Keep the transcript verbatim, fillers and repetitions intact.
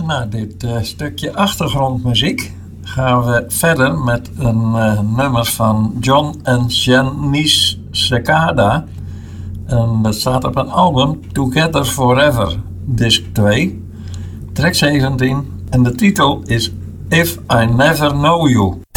Na dit uh, stukje achtergrondmuziek gaan we verder met een uh, nummer van John en Janice Secada. En dat staat op een album Together Forever, disc twee, track zeventien. En de titel is If I Never Know You.